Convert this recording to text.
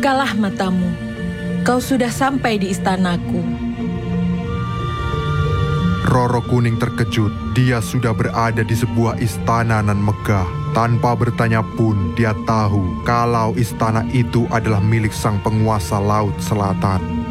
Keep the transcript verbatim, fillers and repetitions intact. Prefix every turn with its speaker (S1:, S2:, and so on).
S1: Bukalah matamu, kau sudah sampai di istanaku.
S2: Roro Kuning terkejut, dia sudah berada di sebuah istana nan megah. Tanpa bertanya pun dia tahu kalau istana itu adalah milik sang penguasa Laut Selatan.